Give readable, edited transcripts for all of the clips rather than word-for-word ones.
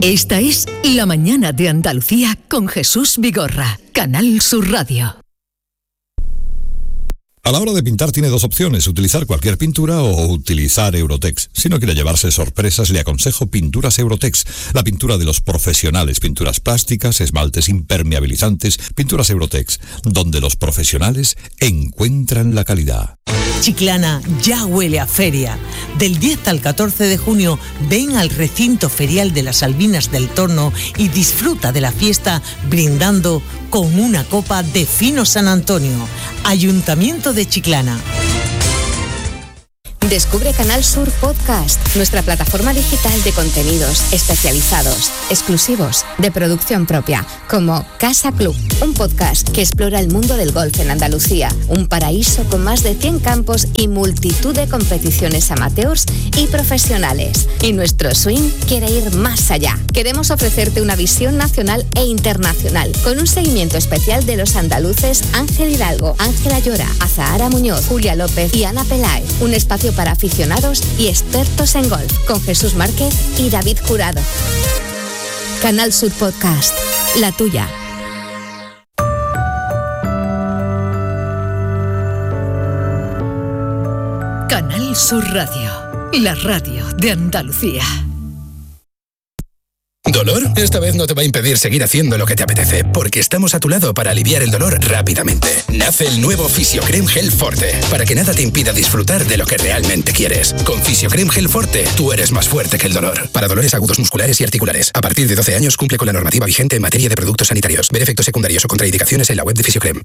Esta es La Mañana de Andalucía con Jesús Vigorra, Canal Sur Radio. A la hora de pintar tiene dos opciones, utilizar cualquier pintura o utilizar Eurotex. Si no quiere llevarse sorpresas, le aconsejo Pinturas Eurotex, la pintura de los profesionales, pinturas plásticas, esmaltes impermeabilizantes, Pinturas Eurotex, donde los profesionales encuentran la calidad. Chiclana ya huele a feria. Del 10 al 14 de junio, ven al recinto ferial de las Albinas del Torno y disfruta de la fiesta brindando con una copa de Fino San Antonio. Ayuntamiento de Chiclana. Descubre Canal Sur Podcast, nuestra plataforma digital de contenidos especializados, exclusivos, de producción propia, como Casa Club, un podcast que explora el mundo del golf en Andalucía, un paraíso con más de 100 campos y multitud de competiciones amateurs y profesionales. Y nuestro swing quiere ir más allá. Queremos ofrecerte una visión nacional e internacional, con un seguimiento especial de los andaluces Ángel Hidalgo, Ángela Llora, Azahara Muñoz, Julia López y Ana Peláez. Un espacio para aficionados y expertos en golf, con Jesús Márquez y David Jurado. Canal Sur Podcast, la tuya. Canal Sur Radio, la radio de Andalucía. ¿Dolor? Esta vez no te va a impedir seguir haciendo lo que te apetece, porque estamos a tu lado para aliviar el dolor rápidamente. Nace el nuevo Fisiocrem Gel Forte, para que nada te impida disfrutar de lo que realmente quieres. Con Fisiocrem Gel Forte, tú eres más fuerte que el dolor. Para dolores agudos musculares y articulares. A partir de 12 años cumple con la normativa vigente en materia de productos sanitarios. Ver efectos secundarios o contraindicaciones en la web de Fisiocrem.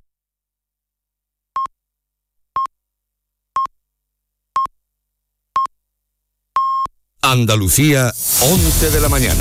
Andalucía, 11 de la mañana.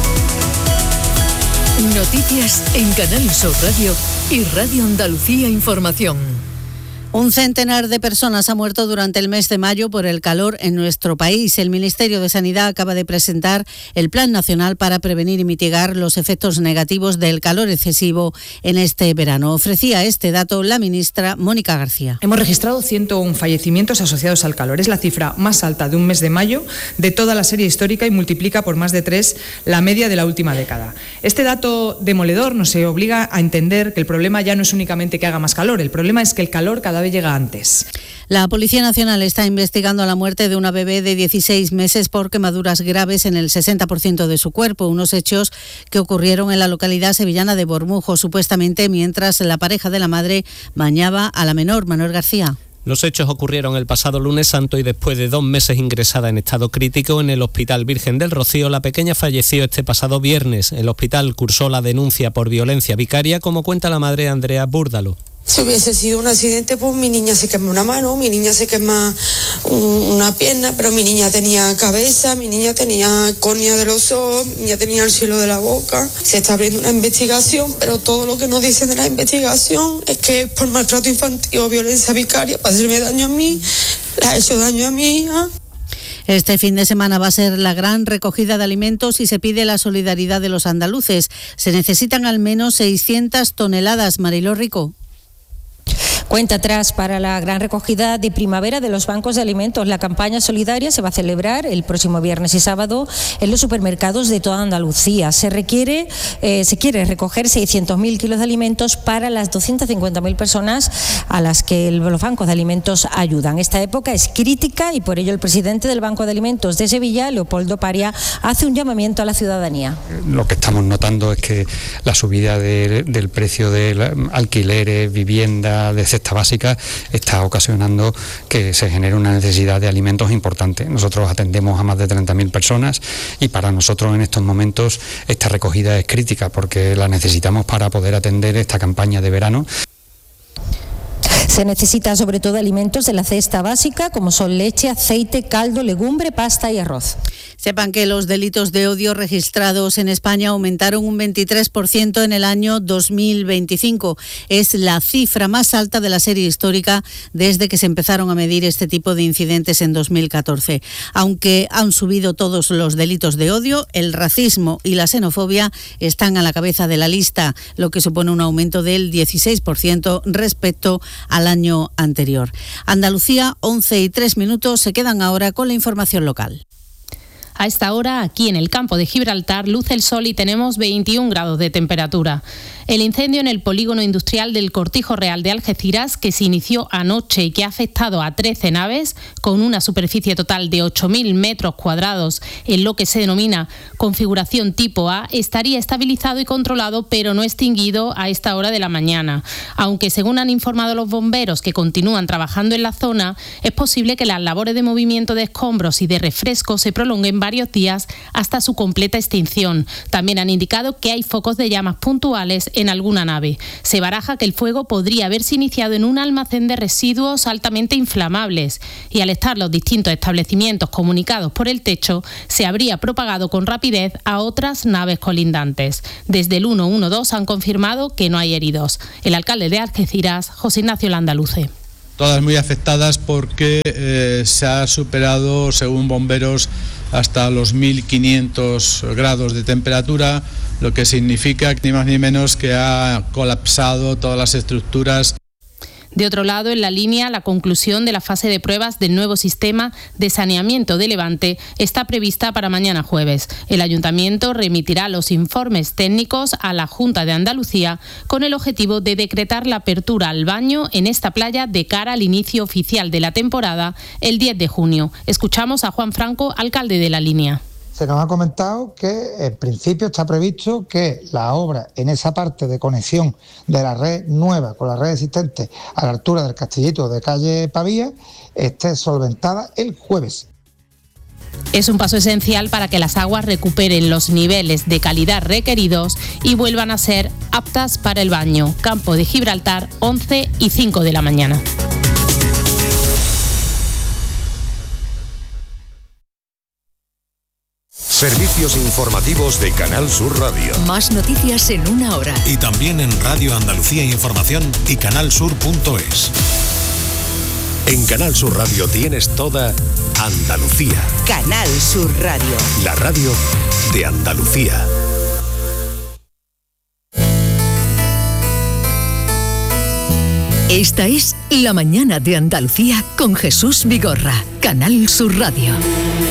Noticias en Canal Sur Radio y Radio Andalucía Información. Un centenar de personas ha muerto durante el mes de mayo por el calor en nuestro país. El Ministerio de Sanidad acaba de presentar el Plan Nacional para prevenir y mitigar los efectos negativos del calor excesivo en este verano. Ofrecía este dato la ministra Mónica García. Hemos registrado 101 fallecimientos asociados al calor. Es la cifra más alta de un mes de mayo de toda la serie histórica y multiplica por más de 3 la media de la última década. Este dato demoledor nos obliga a entender que el problema ya no es únicamente que haga más calor, el problema es que el calor cada vez llega antes. La Policía Nacional está investigando la muerte de una bebé de 16 meses por quemaduras graves en el 60% de su cuerpo, unos hechos que ocurrieron en la localidad sevillana de Bormujo, supuestamente mientras la pareja de la madre bañaba a la menor. Manuel García. Los hechos ocurrieron el pasado lunes santo y después de 2 meses ingresada en estado crítico en el Hospital Virgen del Rocío, la pequeña falleció este pasado viernes. El hospital cursó la denuncia por violencia vicaria, como cuenta la madre Andrea Búrdalo. Si hubiese sido un accidente, pues mi niña se quema una mano, mi niña se quema una pierna, pero mi niña tenía cabeza, mi niña tenía córnea de los ojos, mi niña tenía el cielo de la boca. Se está abriendo una investigación, pero todo lo que nos dicen de la investigación es que es por maltrato infantil o violencia vicaria, para hacerme daño a mí, le ha hecho daño a mi hija. Este fin de semana va a ser la gran recogida de alimentos y se pide la solidaridad de los andaluces. Se necesitan al menos 600 toneladas. Mariló Rico. Cuenta atrás para la gran recogida de primavera de los bancos de alimentos. La campaña solidaria se va a celebrar el próximo viernes y sábado en los supermercados de toda Andalucía. Se quiere recoger 600.000 kilos de alimentos para las 250.000 personas a las que los bancos de alimentos ayudan. Esta época es crítica y por ello el presidente del Banco de Alimentos de Sevilla, Leopoldo Paria, hace un llamamiento a la ciudadanía. Lo que estamos notando es que la subida del precio de alquileres, vivienda, de cesta básica, está ocasionando que se genere una necesidad de alimentos importante. Nosotros atendemos a más de 30.000 personas y para nosotros en estos momentos esta recogida es crítica porque la necesitamos para poder atender esta campaña de verano. Se necesitan sobre todo alimentos de la cesta básica como son leche, aceite, caldo, legumbre, pasta y arroz. Sepan que los delitos de odio registrados en España aumentaron un 23% en el año 2025. Es la cifra más alta de la serie histórica desde que se empezaron a medir este tipo de incidentes en 2014. Aunque han subido todos los delitos de odio, el racismo y la xenofobia están a la cabeza de la lista, lo que supone un aumento del 16% respecto al año anterior. Andalucía, 11:03, se quedan ahora con la información local. A esta hora, aquí en el campo de Gibraltar, luce el sol y tenemos 21 grados de temperatura. El incendio en el polígono industrial del Cortijo Real de Algeciras, que se inició anoche y que ha afectado a 13 naves, con una superficie total de 8.000 metros cuadrados en lo que se denomina configuración tipo A, estaría estabilizado y controlado, pero no extinguido a esta hora de la mañana. Aunque, según han informado los bomberos que continúan trabajando en la zona, es posible que las labores de movimiento de escombros y de refresco se prolonguen varios días hasta su completa extinción. También han indicado que hay focos de llamas puntuales en alguna nave. Se baraja que el fuego podría haberse iniciado en un almacén de residuos altamente inflamables y, al estar los distintos establecimientos comunicados por el techo, se habría propagado con rapidez a otras naves colindantes. Desde el 112 han confirmado que no hay heridos. El alcalde de Algeciras, José Ignacio Landaluce. Todas muy afectadas porque se ha superado, según bomberos, hasta los 1.500 grados de temperatura, lo que significa ni más ni menos que ha colapsado todas las estructuras. De otro lado, en la línea, la conclusión de la fase de pruebas del nuevo sistema de saneamiento de Levante está prevista para mañana jueves. El Ayuntamiento remitirá los informes técnicos a la Junta de Andalucía con el objetivo de decretar la apertura al baño en esta playa de cara al inicio oficial de la temporada el 10 de junio. Escuchamos a Juan Franco, alcalde de la línea. Se nos ha comentado que en principio está previsto que la obra en esa parte de conexión de la red nueva con la red existente a la altura del Castillito de calle Pavía esté solventada el jueves. Es un paso esencial para que las aguas recuperen los niveles de calidad requeridos y vuelvan a ser aptas para el baño. Campo de Gibraltar, 11:05 de la mañana. Servicios informativos de Canal Sur Radio. Más noticias en una hora. Y también en Radio Andalucía Información y canalsur.es. En Canal Sur Radio tienes toda Andalucía. Canal Sur Radio. La radio de Andalucía. Esta es La Mañana de Andalucía con Jesús Vigorra. Canal Sur Radio.